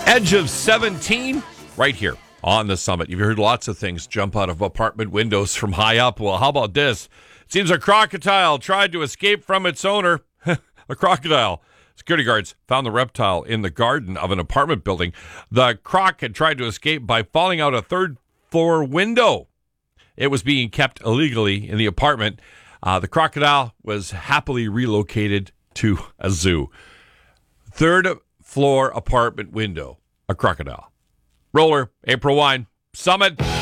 Edge of 17, right here on the summit. You've heard lots of things jump out of apartment windows from high up. Well, how about this? It seems a crocodile tried to escape from its owner. A crocodile. Security guards found the reptile in the garden of an apartment building. The croc had tried to escape by falling out a third-floor window. It was being kept illegally in the apartment. The crocodile was happily relocated to a zoo. Third-floor apartment window. A crocodile. Roller, April wine, Summit.